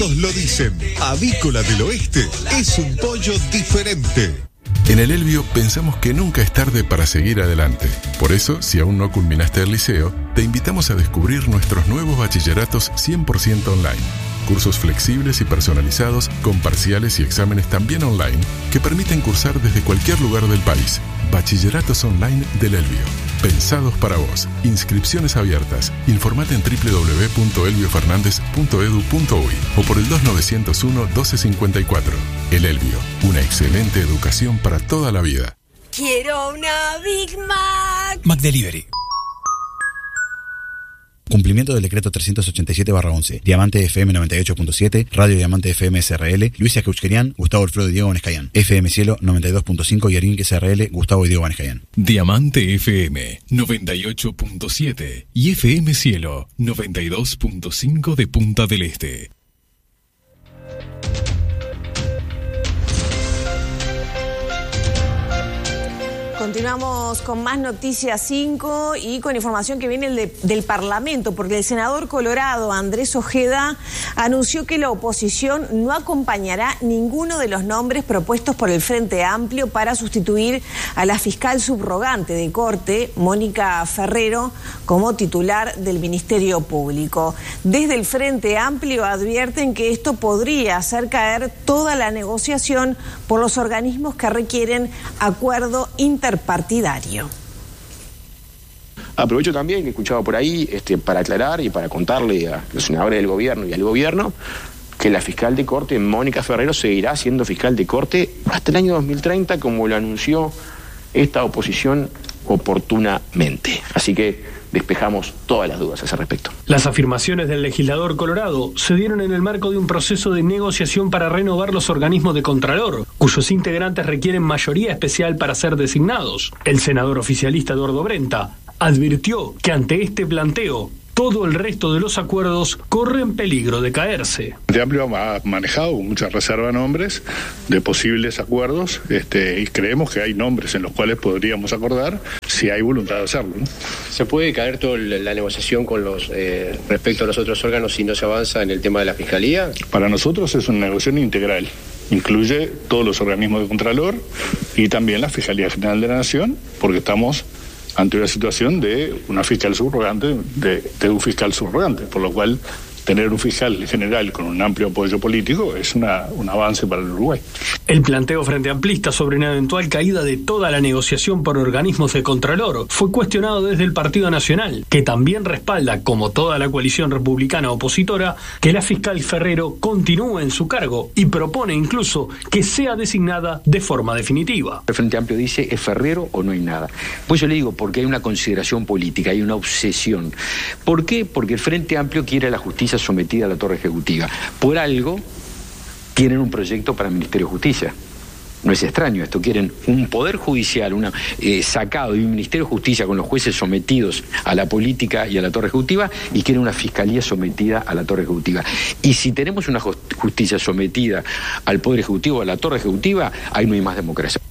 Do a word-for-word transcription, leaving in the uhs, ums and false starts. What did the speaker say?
Todos lo dicen, Avícola del Oeste es un pollo diferente. En el Elbio pensamos que nunca es tarde para seguir adelante. Por eso, si aún no culminaste el liceo, te invitamos a descubrir nuestros nuevos bachilleratos cien por ciento online. Cursos flexibles y personalizados, con parciales y exámenes también online, que permiten cursar desde cualquier lugar del país. Bachilleratos online del Elbio. Pensados para vos. Inscripciones abiertas. Informate en doble u doble u doble u punto elbio fernández punto edu punto uy o por el dos nueve cero uno, doce cincuenta y cuatro. El Elbio. Una excelente educación para toda la vida. Quiero una Big Mac. McDelivery. Cumplimiento del decreto trescientos ochenta y siete barra once. Diamante F M noventa y ocho punto siete, Radio Diamante F M S R L, Luisa Keuchkerian, Gustavo Alfredo y Diego Vanescayan. F M Cielo noventa y dos punto cinco y Arinque S R L, Gustavo y Diego Vanescayan. Diamante F M noventa y ocho punto siete y F M Cielo noventa y dos punto cinco de Punta del Este. Continuamos con más Noticias cinco y con información que viene de, del Parlamento, porque el senador colorado Andrés Ojeda anunció que la oposición no acompañará ninguno de los nombres propuestos por el Frente Amplio para sustituir a la fiscal subrogante de Corte, Mónica Ferrero, como titular del Ministerio Público. Desde el Frente Amplio advierten que esto podría hacer caer toda la negociación por los organismos que requieren acuerdo interpartidario. Aprovecho también que he escuchado por ahí este, para aclarar y para contarle a los senadores del gobierno y al gobierno que la fiscal de Corte, Mónica Ferrero, seguirá siendo fiscal de Corte hasta el año dos mil treinta, como lo anunció esta oposición oportunamente. Así que despejamos todas las dudas a ese respecto. Las afirmaciones del legislador colorado se dieron en el marco de un proceso de negociación para renovar los organismos de Contralor, cuyos integrantes requieren mayoría especial para ser designados. El senador oficialista Eduardo Brenta advirtió que ante este planteo, todo el resto de los acuerdos corren peligro de caerse. El Frente Amplio ha manejado con mucha reserva nombres de posibles acuerdos este, y creemos que hay nombres en los cuales podríamos acordar si hay voluntad de hacerlo, ¿no? ¿Se puede caer toda la negociación con los eh, respecto a los otros órganos si no se avanza en el tema de la Fiscalía? Para nosotros es una negociación integral. Incluye todos los organismos de Contralor y también la Fiscalía General de la Nación, porque estamos ante una situación de una fiscal subrogante, de, de un fiscal subrogante, por lo cual tener un fiscal general con un amplio apoyo político es una, un avance para el Uruguay. El planteo frente amplista sobre una eventual caída de toda la negociación por organismos de Contralor fue cuestionado desde el Partido Nacional, que también respalda, como toda la coalición republicana opositora, que la fiscal Ferrero continúe en su cargo y propone incluso que sea designada de forma definitiva. El Frente Amplio dice, ¿es Ferrero o no hay nada? Pues yo le digo, porque hay una consideración política, hay una obsesión. ¿Por qué? Porque el Frente Amplio quiere la justicia sometida a la Torre Ejecutiva. Por algo tienen un proyecto para el Ministerio de Justicia. No es extraño esto, quieren un poder judicial una, eh, sacado y un Ministerio de Justicia con los jueces sometidos a la política y a la Torre Ejecutiva, y quieren una fiscalía sometida a la Torre Ejecutiva. Y si tenemos una justicia sometida al Poder Ejecutivo, a la Torre Ejecutiva, ahí no hay más democracia.